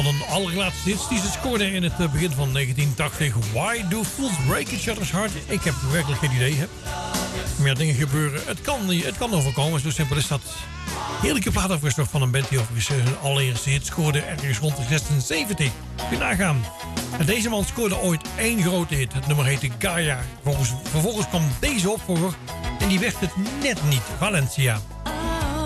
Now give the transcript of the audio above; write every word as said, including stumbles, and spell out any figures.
van een allerlaatste hits die ze scoorden in het begin van negentien tachtig. Why do fools break each other's heart? Ik heb werkelijk geen idee. Hè? Meer dingen gebeuren. Het kan, het kan overkomen, zo simpel is dat. Heerlijke plaat overigens van een band die overigens hun allereerste hit scoorde ergens rond de zesenzeventig. Kun je nagaan. En deze man scoorde ooit één grote hit. Het nummer heette Gaia. Vervolgens, vervolgens kwam deze opvolger en die werd het net niet. Valencia.